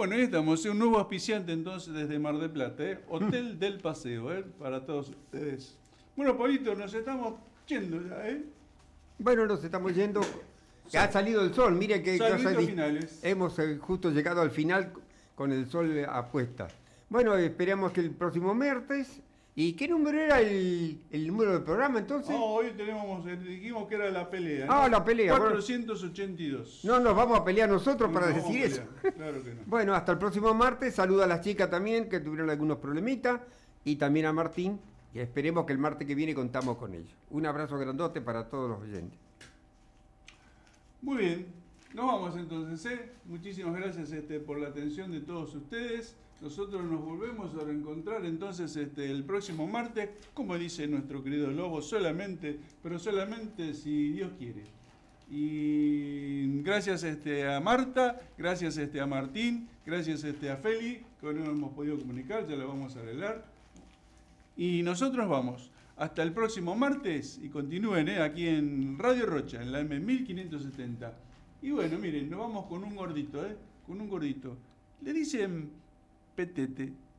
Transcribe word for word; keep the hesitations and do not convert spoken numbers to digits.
Bueno, ahí estamos, un nuevo auspiciante entonces desde Mar del Plata, ¿eh? Hotel del Paseo, ¿eh? Para todos ustedes. Bueno, Pablito, nos estamos yendo ya, ¿eh? Bueno, nos estamos yendo. Ha salido el sol, mire que cosa de... finales. Hemos eh, justo llegado al final con el sol a puesta. Bueno, esperamos que el próximo martes. ¿Y qué número era el, el número del programa entonces? No, hoy tenemos, dijimos que era la pelea. Ah, ¿no? la pelea. cuatrocientos ochenta y dos. No nos vamos a pelear nosotros No para nos decir eso. Claro que no. Bueno, hasta el próximo martes. Saluda a las chicas también que tuvieron algunos problemitas. Y también a Martín. Y esperemos que el martes que viene contamos con ellos. Un abrazo grandote para todos los oyentes. Muy bien, nos vamos entonces, ¿eh? Muchísimas gracias este, por la atención de todos ustedes. Nosotros nos volvemos a reencontrar entonces este, el próximo martes, como dice nuestro querido Lobo, solamente, pero solamente si Dios quiere. Y gracias este, a Marta, gracias este, a Martín, gracias este, a Feli, que hoy no hemos podido comunicar, ya lo vamos a arreglar. Y nosotros vamos. Hasta el próximo martes y continúen ¿eh? Aquí en Radio Rocha, en la M mil quinientos setenta. Y bueno, miren, nos vamos con un gordito, ¿eh? Con un gordito. Le dicen petete.